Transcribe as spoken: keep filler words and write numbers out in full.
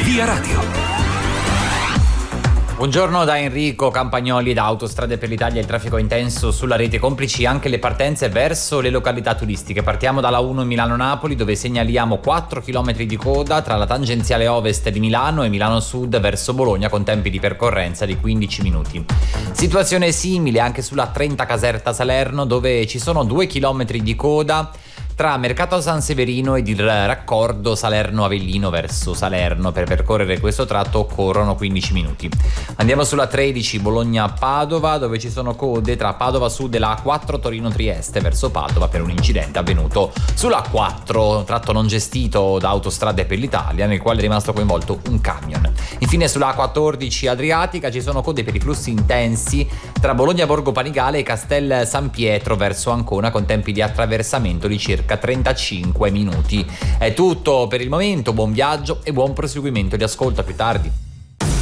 Via Radio. Buongiorno da Enrico Campagnoli da Autostrade per l'Italia. Il traffico è intenso sulla rete, complici anche le partenze verso le località turistiche. Partiamo dalla uno Milano-Napoli, dove segnaliamo quattro chilometri di coda tra la tangenziale ovest di Milano e Milano Sud verso Bologna, con tempi di percorrenza di quindici minuti. Situazione simile anche sulla trenta Caserta Salerno, dove ci sono due chilometri di coda tra Mercato San Severino ed il raccordo Salerno-Avellino verso Salerno. Per percorrere questo tratto occorrono quindici minuti. Andiamo sulla tredici Bologna-Padova, dove ci sono code tra Padova Sud e la A quattro Torino-Trieste verso Padova per un incidente avvenuto sulla A quattro, tratto non gestito da Autostrade per l'Italia, nel quale è rimasto coinvolto un camion. Infine sulla A quattordici Adriatica ci sono code per i flussi intensi tra Bologna-Borgo Panigale e Castel San Pietro verso Ancona, con tempi di attraversamento di circa trentacinque minuti. È tutto per il momento, buon viaggio e buon proseguimento di ascolto. A più tardi.